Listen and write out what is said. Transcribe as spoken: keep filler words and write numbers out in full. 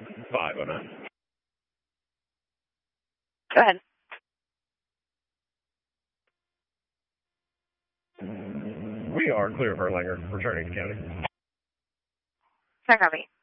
five oh nine. Go ahead. We are clear for Langer, returning to county. Sorry, copy.